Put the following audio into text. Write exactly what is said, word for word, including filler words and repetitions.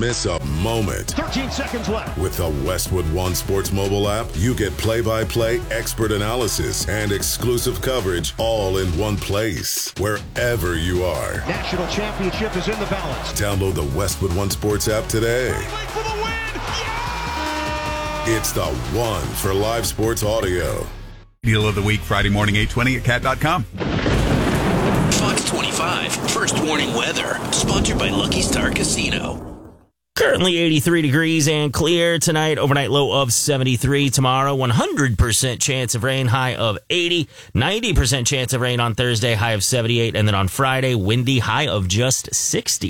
miss a moment. thirteen seconds left. With the Westwood One Sports mobile app, you get play-by-play expert analysis and exclusive coverage all in one place, wherever you are. National championship is in the balance. Download the Westwood One Sports app today. For the win! Yeah! It's the one for live sports audio. Deal of the week, Friday morning, eight twenty at cat dot com. Fox twenty-five, first warning weather, sponsored by Lucky Star Casino. Currently eighty-three degrees and clear tonight. Overnight low of seventy-three. Tomorrow, one hundred percent chance of rain, high of eighty. ninety percent chance of rain on Thursday, high of seventy-eight. And then on Friday, windy, high of just sixty.